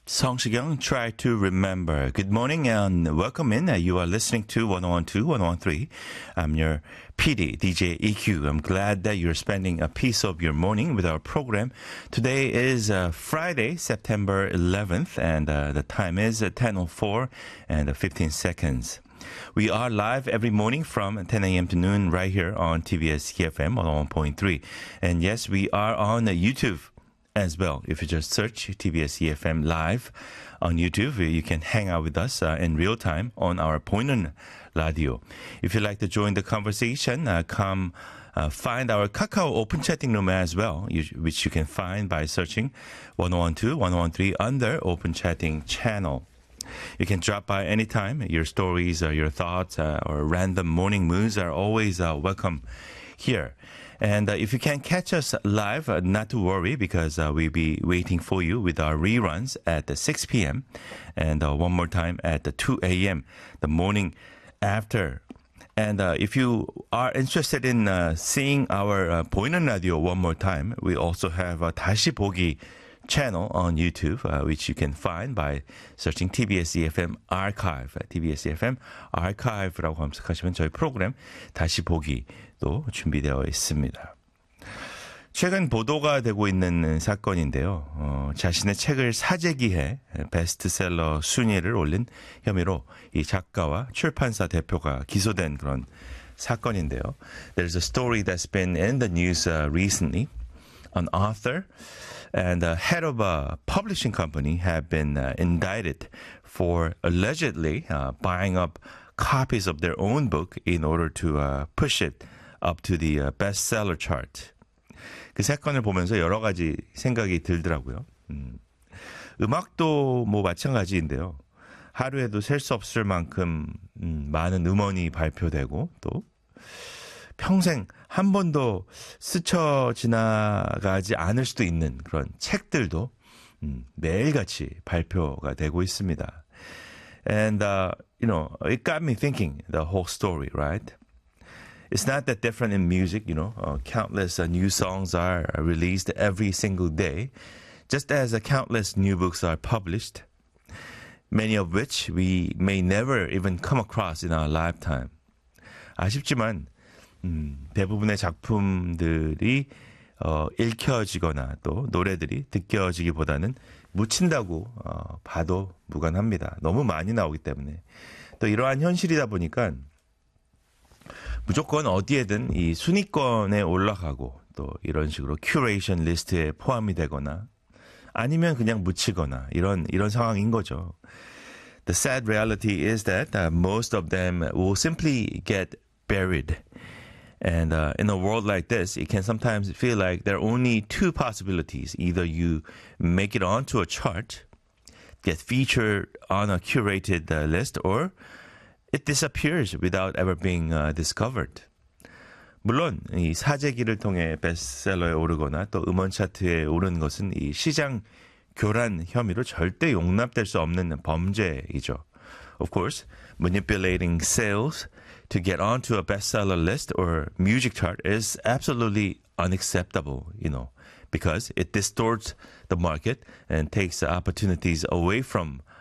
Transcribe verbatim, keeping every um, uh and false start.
Seong try to remember. Good morning and welcome in. You are listening to one oh one two, one oh one three. I'm your P D, D J E Q. I'm glad that you're spending a piece of your morning with our program. Today is uh, Friday, September eleventh, and uh, the time is ten oh four and fifteen seconds. We are live every morning from ten a.m. to noon right here on T B S E F M one oh one point three. And yes, we are on YouTube as well. If you just search T B S E F M live on YouTube, you can hang out with us uh, in real time on our 보이는 radio. If you'd like to join the conversation, uh, come uh, find our Kakao open chatting room as well, you, which you can find by searching one oh one two, one oh one three under open chatting channel. You can drop by anytime. Your stories or your thoughts uh, or random morning moods are always uh, welcome here. And uh, if you can't catch us live, uh, not to worry, because uh, we'll be waiting for you with our reruns at the six p.m. and uh, one more time at the two a.m. the morning after. And uh, if you are interested in uh, seeing our uh, 보이는 radio one more time, we also have a 다시 보기 channel on YouTube, uh, which you can find by searching T B S E F M Archive. T B S E F M Archive라고 검색하시면 저희 프로그램 다시 보기도 준비되어 있습니다. 최근 보도가 되고 있는 사건인데요. 어, 자신의 책을 사재기해 베스트셀러 순위를 올린 혐의로 이 작가와 출판사 대표가 기소된 그런 사건인데요. There's a story that's been in the news uh, recently. An author and a head of a publishing company have been uh, indicted for allegedly uh, buying up copies of their own book in order to uh, push it up to the uh, bestseller chart. 그 사건을 보면서 여러 가지 생각이 들더라고요. 음. 음악도 뭐 마찬가지인데요. 하루에도 셀 수 없을 만큼 음, 많은 음원이 발표되고 또 평생 한 번도 스쳐 지나가지 않을 수도 있는 그런 책들도 음, 매일같이 발표가 되고 있습니다. And, uh, you know, it got me thinking, the whole story, right? It's not that different in music, you know. Uh, countless uh, new songs are released every single day, just as uh, countless new books are published, many of which we may never even come across in our lifetime. 아쉽지만 음, 대부분의 작품들이 어, 읽혀지거나 또 노래들이 듣겨지기보다는 묻힌다고 어, 봐도 무관합니다. 너무 많이 나오기 때문에. 또 이러한 현실이다 보니까 무조건 어디에든 이 순위권에 올라가고 또 이런 식으로 큐레이션 리스트에 포함이 되거나 아니면 그냥 묻히거나 이런 이런 상황인 거죠. The sad reality is that uh, most of them will simply get buried. And uh, in a world like this, it can sometimes feel like there are only two possibilities. Either you make it onto a chart, get featured on a curated uh, list, or it disappears without ever being uh, discovered. 물론 이 사재기를 통해 베스트셀러에 오르거나 또 음원 차트에 오르는 것은 이 시장 교란 혐의로 절대 용납될 수 없는 범죄이죠. Of course, manipulating sales to get onto a bestseller list or music chart is absolutely unacceptable, you know, because it distorts the market and takes the opportunities away from